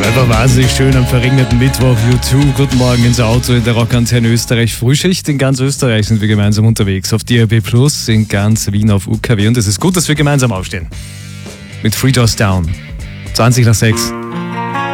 Einfach wahnsinnig schön am verregneten Mittwoch. U2, guten Morgen ins Auto in der Rockantenne Österreich. Frühschicht in ganz Österreich sind wir gemeinsam unterwegs. Auf DAB+, in ganz Wien auf UKW. Und es ist gut, dass wir gemeinsam aufstehen. Mit Three Doors Down. 20 nach 6.